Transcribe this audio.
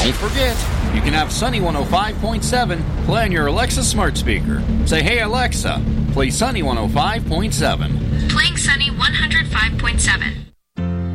Don't forget, you can have Sunny 105.7 play on your Alexa smart speaker. Say, hey Alexa, play Sunny 105.7. Playing Sunny 105.7.